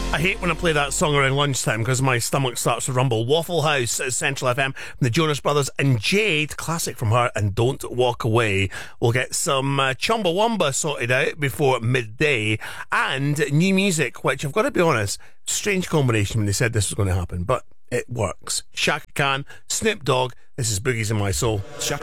I hate when I play that song around lunchtime because my stomach starts to rumble. Waffle House at Central FM from the Jonas Brothers and Jade, classic from her, and Don't Walk Away. We'll get some Chumbawamba sorted out before midday and new music, which I've got to be honest, strange combination when they said this was going to happen, but it works. Chaka Khan, Snoop Dogg, this is Boogies in My Soul.